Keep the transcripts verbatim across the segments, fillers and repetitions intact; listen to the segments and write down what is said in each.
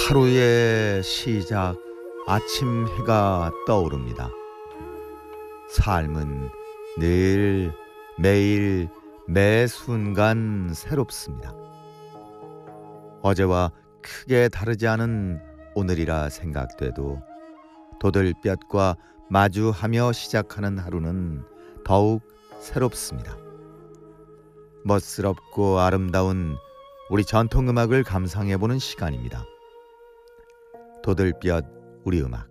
하루의 시작, 아침 해가 떠오릅니다. 삶은 늘 매일 매 순간 새롭습니다. 어제와 크게 다르지 않은 오늘이라 생각돼도 도들볕과 마주하며 시작하는 하루는 더욱 새롭습니다. 멋스럽고 아름다운 우리 전통음악을 감상해보는 시간입니다. 도들볕 우리 음악.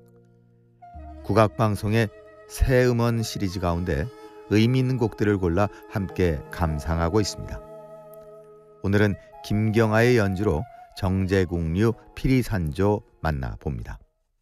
국악방송의 새 음원 시리즈 가운데 의미 있는 곡들을 골라 함께 감상하고 있습니다. 오늘은 김경아의 연주로 정제국류 피리산조 만나봅니다.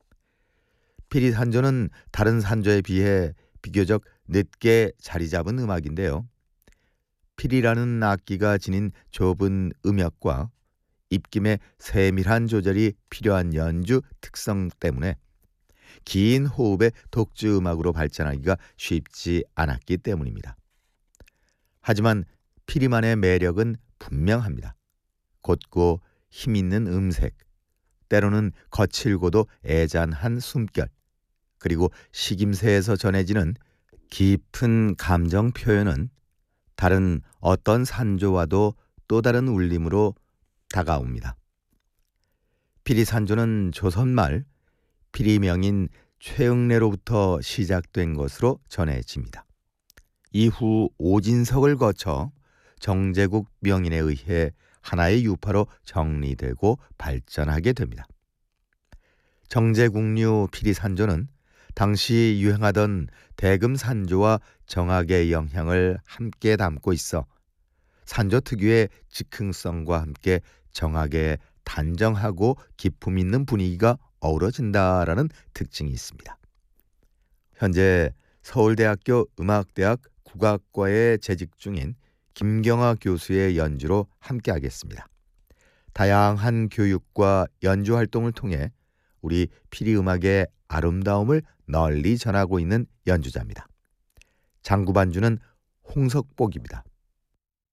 피리산조는 다른 산조에 비해 비교적 늦게 자리 잡은 음악인데요. 피리라는 악기가 지닌 좁은 음역과 입김의 세밀한 조절이 필요한 연주 특성 때문에 긴 호흡의 독주 음악으로 발전하기가 쉽지 않았기 때문입니다. 하지만 피리만의 매력은 분명합니다. 곧고 힘있는 음색, 때로는 거칠고도 애잔한 숨결, 그리고 식임새에서 전해지는 깊은 감정 표현은 다른 어떤 산조와도 또 다른 울림으로 다가옵니다. 피리산조는 조선말 피리명인 최응래로부터 시작된 것으로 전해집니다. 이후 오진석을 거쳐 정제국 명인에 의해 하나의 유파로 정리되고 발전하게 됩니다. 정제국류 피리산조는 당시 유행하던 대금산조와 정악의 영향을 함께 담고 있어 산조 특유의 즉흥성과 함께 정악의 단정하고 기품 있는 분위기가 어우러진다라는 특징이 있습니다. 현재 서울대학교 음악대학 국악과에 재직 중인 김경아 교수의 연주로 함께하겠습니다. 다양한 교육과 연주 활동을 통해 우리 피리음악의 아름다움을 널리 전하고 있는 연주자입니다. 장구반주는 홍석복입니다.